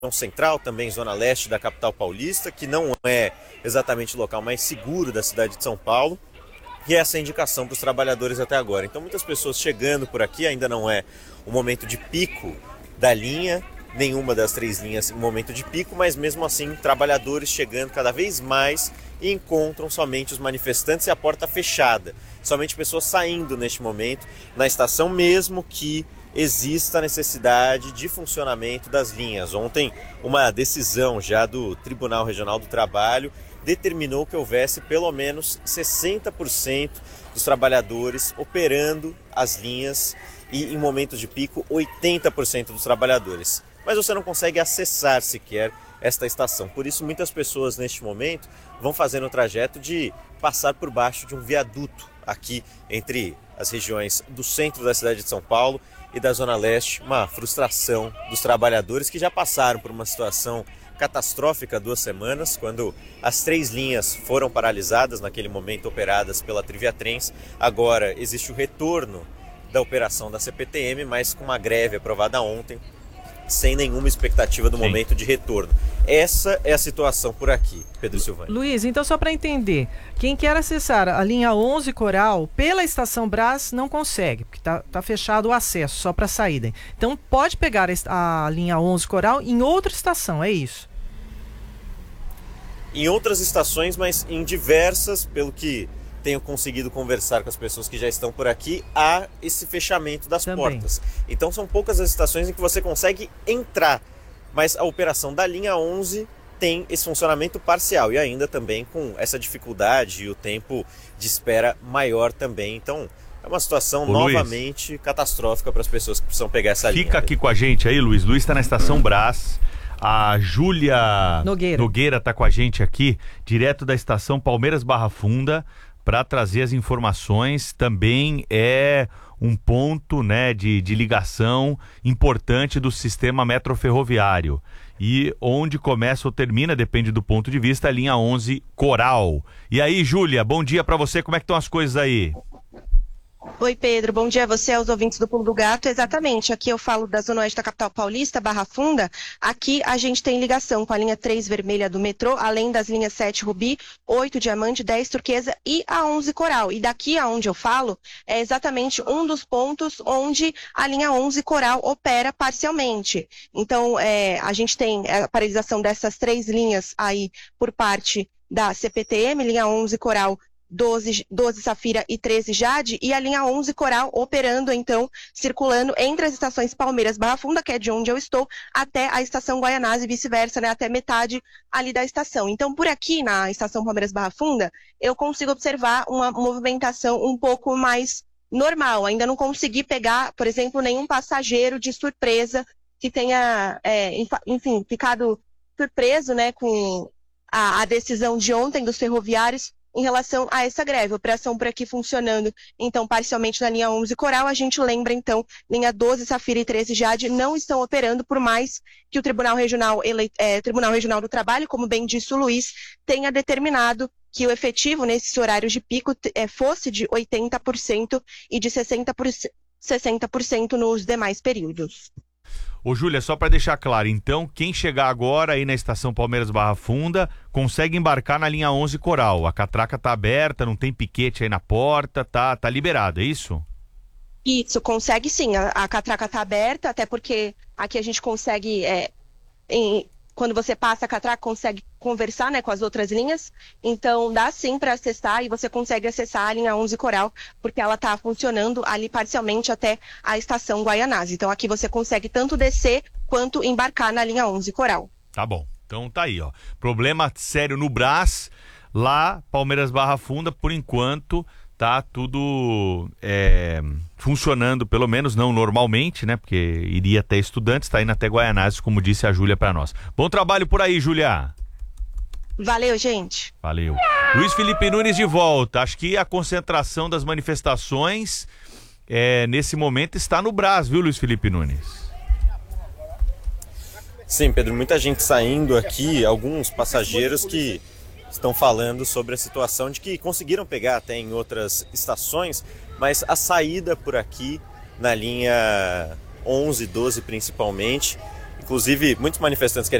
central, também zona leste da capital paulista, que não é exatamente o local mais seguro da cidade de São Paulo. E essa é a indicação para os trabalhadores até agora. Então muitas pessoas chegando por aqui, ainda não é o momento de pico da linha, nenhuma das três linhas em momento de pico, mas mesmo assim trabalhadores chegando cada vez mais e encontram somente os manifestantes e a porta fechada. Somente pessoas saindo neste momento na estação, mesmo que exista a necessidade de funcionamento das linhas. Ontem uma decisão já do Tribunal Regional do Trabalho determinou que houvesse pelo menos 60% dos trabalhadores operando as linhas e em momentos de pico 80% dos trabalhadores. Mas você não consegue acessar sequer esta estação. Por isso muitas pessoas neste momento vão fazendo o trajeto de passar por baixo de um viaduto aqui entre as regiões do centro da cidade de São Paulo e da Zona Leste. Uma frustração dos trabalhadores que já passaram por uma situação catastrófica há 2 semanas, quando as 3 linhas foram paralisadas, naquele momento operadas pela Triviatrens. Agora existe o retorno da operação da CPTM, mas com uma greve aprovada ontem, sem nenhuma expectativa do momento de retorno. Essa é a situação por aqui, Pedro Silvani. Luiz, então só para entender, quem quer acessar a linha 11 Coral pela Estação Brás não consegue, porque tá fechado o acesso só para saída. Então pode pegar a linha 11 Coral em outra estação, é isso? Em outras estações, mas em diversas, pelo que tenho conseguido conversar com as pessoas que já estão por aqui, há esse fechamento das portas. Então são poucas as estações em que você consegue entrar, mas a operação da linha 11 tem esse funcionamento parcial e ainda também com essa dificuldade e o tempo de espera maior também. Então é uma situação novamente catastrófica para as pessoas que precisam pegar essa linha. Fica aqui com a gente aí, Luiz. Luiz está na Estação Brás. A Júlia Nogueira está com a gente aqui, direto da estação Palmeiras Barra Funda, para trazer as informações. Também é um ponto, né, de ligação importante do sistema metroferroviário. E onde começa ou termina, depende do ponto de vista, a linha 11 Coral. E aí, Júlia, bom dia para você. Como é que estão as coisas aí? Oi, Pedro. Bom dia a você, aos ouvintes do Pulo do Gato. Exatamente, aqui eu falo da Zona Oeste da capital paulista, Barra Funda. Aqui a gente tem ligação com a linha 3 vermelha do metrô, além das linhas 7 Rubi, 8 Diamante, 10 Turquesa e a 11 Coral. E daqui aonde eu falo é exatamente um dos pontos onde a linha 11 Coral opera parcialmente. Então, a gente tem a paralisação dessas 3 linhas aí por parte da CPTM, linha 11 Coral, 12 Safira e 13 Jade, e a linha 11 Coral operando, então, circulando entre as estações Palmeiras Barra Funda, que é de onde eu estou, até a estação Guaianazes e vice-versa, né, até metade ali da estação. Então, por aqui, na estação Palmeiras Barra Funda, eu consigo observar uma movimentação um pouco mais normal. Ainda não consegui pegar, por exemplo, nenhum passageiro de surpresa que tenha, enfim, ficado surpreso, né, com a decisão de ontem dos ferroviários em relação a essa greve. A operação por aqui funcionando, então, parcialmente na linha 11 Coral. A gente lembra, então, linha 12, Safira e 13 Jade não estão operando, por mais que o Tribunal Regional do Trabalho, como bem disse o Luiz, tenha determinado que o efetivo nesses horários de pico fosse de 80% e de 60% nos demais períodos. Ô, Júlia, só para deixar claro, então, quem chegar agora aí na estação Palmeiras Barra Funda consegue embarcar na linha 11 Coral. A catraca tá aberta, não tem piquete aí na porta, tá liberado, é isso? Isso, consegue sim. A catraca tá aberta, até porque aqui a gente consegue, quando você passa a catraca, consegue conversar, né, com as outras linhas. Então, dá sim para acessar, e você consegue acessar a linha 11 Coral, porque ela está funcionando ali parcialmente até a estação Guaianazes. Então, aqui você consegue tanto descer quanto embarcar na linha 11 Coral. Tá bom. Então tá aí, ó. Problema sério no Brás, lá, Palmeiras Barra Funda, por enquanto tá tudo funcionando, pelo menos não normalmente, né? Porque iria até estudantes, tá indo até Guaianazes, como disse a Júlia para nós. Bom trabalho por aí, Júlia. Valeu, gente. Valeu. Luiz Felipe Nunes de volta. Acho que a concentração das manifestações nesse momento está no Brás, viu, Luiz Felipe Nunes? Sim, Pedro, muita gente saindo aqui, alguns passageiros que estão falando sobre a situação de que conseguiram pegar até em outras estações, mas a saída por aqui, na linha 11, 12 principalmente, Inclusive, muitos manifestantes querem